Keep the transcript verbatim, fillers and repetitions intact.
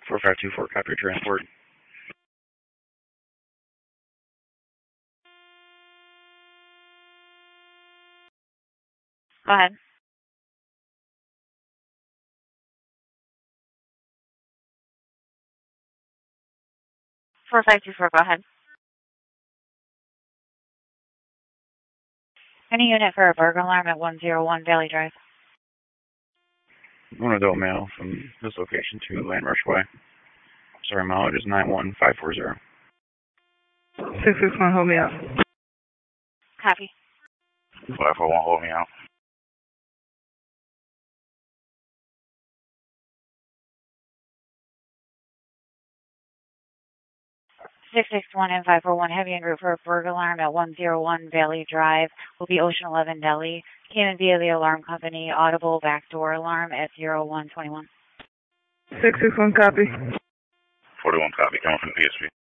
four five two four, copy your transport. Go ahead. four five two four, go ahead. Any unit for a burglar alarm at one oh one Valley Drive? One adult male from this location to Landmark Way. Sorry, mileage is nine one five four zero. six six one, hold me out. Copy. five four one, hold me out. six six one and five four one, heavy en route for a burglar alarm at one oh one Valley Drive. Will be Ocean eleven Delhi. Came in via the alarm company, audible backdoor alarm at zero one twenty-one. six six one, copy. forty-one, copy, coming from the P S P.